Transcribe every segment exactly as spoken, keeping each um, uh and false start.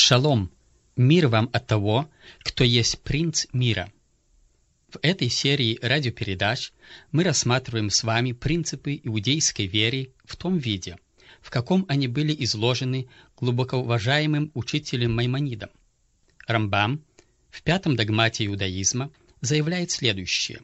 Шалом! Мир вам от того, кто есть принц мира. В этой серии радиопередач мы рассматриваем с вами принципы иудейской веры в том виде, в каком они были изложены глубоко уважаемым учителем Маймонидом. Рамбам в пятом догмате иудаизма заявляет следующее: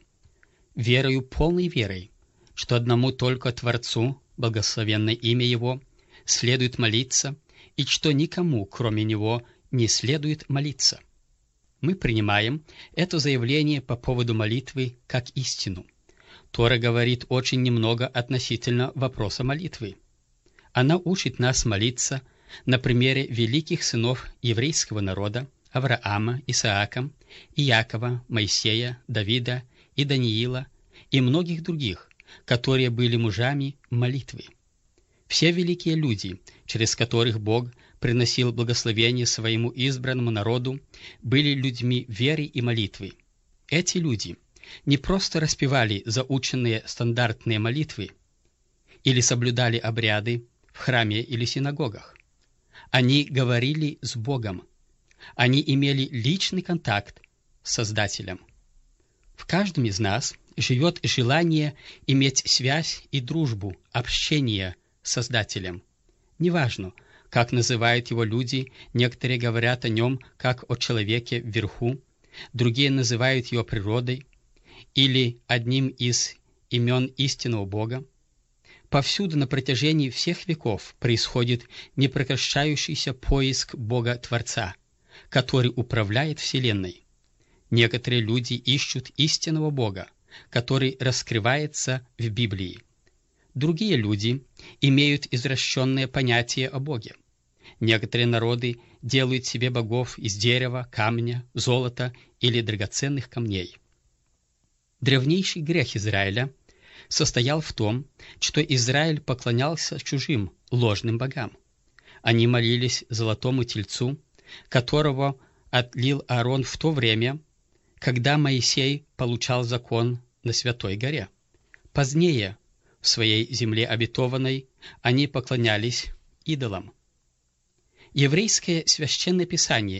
«Верою полной верой, что одному только Творцу, благословенное имя Его, следует молиться, и что никому, кроме Него, не следует молиться». Мы принимаем это заявление по поводу молитвы как истину. Тора говорит очень немного относительно вопроса молитвы. Она учит нас молиться на примере великих сынов еврейского народа Авраама, Исаака, Иакова, Моисея, Давида и Даниила и многих других, которые были мужами молитвы. Все великие люди, через которых Бог приносил благословение своему избранному народу, были людьми веры и молитвы. Эти люди не просто распевали заученные стандартные молитвы или соблюдали обряды в храме или синагогах. Они говорили с Богом. Они имели личный контакт с Создателем. В каждом из нас живет желание иметь связь и дружбу, общение с Создателем. Неважно, как называют его люди, некоторые говорят о нем как о человеке вверху, другие называют его природой или одним из имен истинного Бога. Повсюду на протяжении всех веков происходит непрекращающийся поиск Бога-Творца, который управляет Вселенной. Некоторые люди ищут истинного Бога, который раскрывается в Библии. Другие люди имеют извращенное понятие о Боге. Некоторые народы делают себе богов из дерева, камня, золота или драгоценных камней. Древнейший грех Израиля состоял в том, что Израиль поклонялся чужим, ложным богам. Они молились золотому тельцу, которого отлил Аарон в то время, когда Моисей получал закон на Святой горе. Позднее, в своей земле обетованной, они поклонялись идолам. Еврейское священное писание